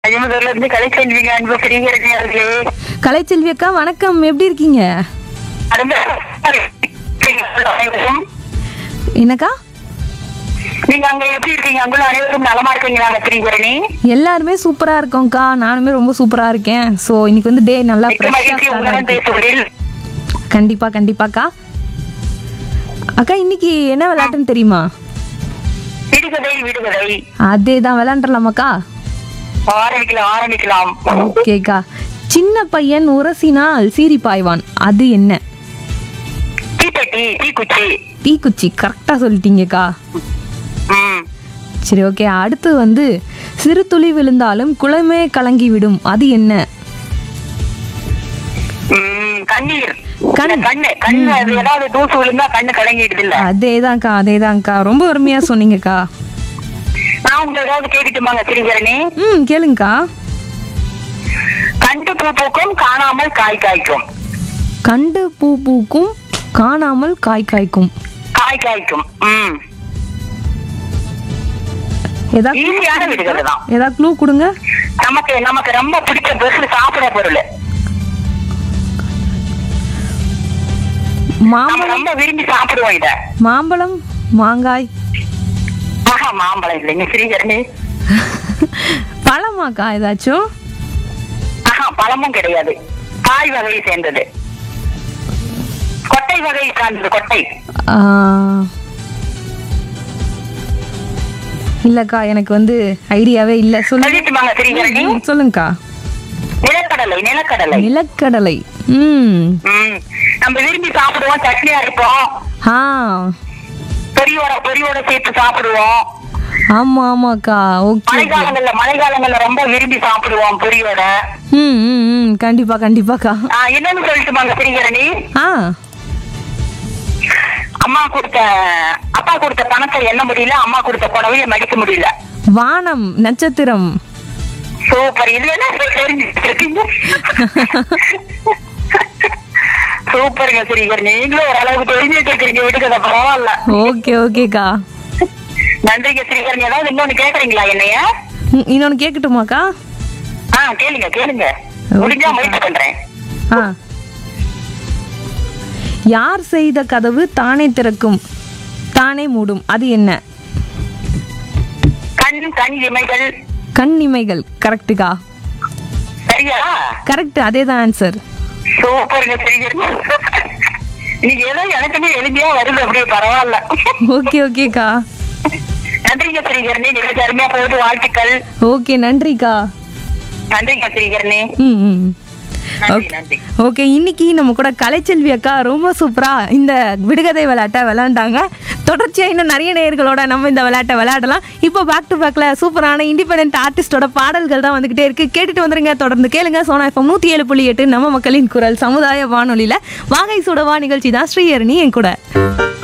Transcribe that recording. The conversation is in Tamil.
அஜமதூர்ல இருந்து கலைச்செல்விங்க அன்பு பிரிகிறீர்களே. கலைச்செல்வி அக்கா வணக்கம், எப்படி இருக்கீங்க? என்னக்கா? நீங்க அங்க எப்படி இருக்கீங்க? அங்குள்ள அனைவரும் நலமா இருக்கீங்களா பிரிகரணி? எல்லாருமே சூப்பரா இருக்கோம்க்கா, நானுமே ரொம்ப சூப்பரா இருக்கேன். ஸோ இன்னைக்கு வந்து டே நல்லா பேசுவதில் கண்டிப்பா கண்டிப்பாக்கா. அக்கா இன்னைக்கு என்ன விளையாட்டுன்னு தெரியுமா? விடுகதை விடுகதை. அதே தான் விளையாண்டுலாமாக்கா? ஆரம்பிக்கலாம். ஓகேக்கா. சின்ன பையன் உரசினால் சீறி பாய்வான், அது என்ன? தீப்பெட்டி, தீக்குச்சி. தீக்குச்சி, கரெக்டா சொல்லிட்டீங்கக்கா. ம். சரி, ஓகே. அடுத்து வந்து சிறு துளி விழுந்தாலும் குளமே கலங்கி விடும், அது என்ன? கண்ணீர். கண்ணு அது ஏதாவது தூசு விழுந்தா கண்ணு கலங்கிடுது இல்ல? அதேதான்க்கா, ரொம்ப அருமையா சொன்னீங்கக்கா. நான் உங்களுக்கு ஏதாவது கேட்டுட்டுமாங்க பிரிகரணி? கேளுங்கக்கா. கண்டு பூ பூக்கும் காணாமல் காய் காய்க்கும். கண்டு பூ பூக்கும் காணாமல் காய் காய்க்கும். காய் காய்க்கும். ஈஸியான விடுகதை தான். ஏதாவது க்ளூ கொடுங்க. நமக்கு ரொம்ப பிடிச்ச பொருள், சாப்பிட பொருள். மாம்பழம். ரொம்ப விரும்பி சாப்பிடுவோம் இத. மாம்பழம், மாங்காய். மாம்பழம் இல்லைங்க ஸ்ரீகரணி. பழமாக்கா ஏதாச்சும்? பழமும் கிடையாது, காய் வகையை சேர்ந்தது. கொட்டை வகையை சார்ந்தது. கொட்டை. இல்லக்கா, எனக்கு வந்து ஐடியாவே இல்ல. சொல்லிட்டுமாங்க ஸ்ரீகரணி? சொல்லுங்கக்கா. நிலக்கடலை. நிலக்கடலை. நிலக்கடலை. நம்ம விரும்பி சாப்பிடுவோம், சட்னியா இருப்போம். பொரியோட சேர்த்து சாப்பிடுவோம். ஆமாக்கா. ஓகே. மழைக்காலங்கள்ல ரொம்ப விரும்பி சாப்பிடுவோம் பொரியோட. கண்டிப்பாக்கா. என்னன்னு சொல்லிட்டுமாங்க ஸ்ரீகரணி? அப்பா கொடுத்த பணத்தை எண்ண முடியல, அம்மா கொடுத்த புடவையை மடிக்க முடியல. வானம், நட்சத்திரம். சூப்பர். இது என்ன தெரிஞ்சுக்கிட்டீங்க? சூப்பருங்க ஸ்ரீகரணி, நீங்களும் ஓரளவுக்கு தெரிஞ்சுட்டு இருக்கீங்க. விடுக்கத பரவாயில்ல. ஓகேக்கா. நன்றிங்க ஸ்ரீகரணி. ஏதாவது இன்னொன்னு கேக்குறீங்களா என்னைய? இன்னொன்னு கேட்கட்டுமாக்கா? கேளுங்க. முடிஞ்சா முயற்சி பண்றேன். யார் செய்த கதவு தானே திறக்கும், தானே மூடும், அது என்ன? கண் இமைகள். கண் இமைகள், கரெக்டுக்கா. சரியா? கரெக்ட், அதேதான் ஆன்சர். சூப்பருங்க ஸ்ரீகரணி. நீங்க ஏதோ எனக்குமே எளிமையா வருது, அப்படியே பரவாயில்ல. ஓகேக்கா. நன்றிங்க ஸ்ரீகரணி, நீங்க அருமையா போகுது, வாழ்த்துக்கள். ஓகே, நன்றிக்கா. நன்றிங்க ஸ்ரீகரணி. ஓகே, இன்னைக்கு நம்ம கூட கலைச்செல்வி அக்கா ரொம்ப சூப்பரா இந்த விடுகதை விளையாட்டை விளையாண்டாங்க. தொடர்ச்சியா இன்னும் நிறைய நேயர்களோட நம்ம இந்த விளையாட்டை விளையாடலாம். இப்போ பேக் டு பேக்ல சூப்பரான இண்டிபெண்டன்ட் ஆர்டிஸ்டோட பாடல்கள் தான் வந்துகிட்டே இருக்கு. கேட்டுட்டு வந்துருங்க, தொடர்ந்து கேளுங்க. சோனா FM 107.8 நம்ம மக்களின் குரல் சமுதாய வானொலியில வாகை சுடவா நிகழ்ச்சி தான் ஸ்ரீஹரணி என் கூட.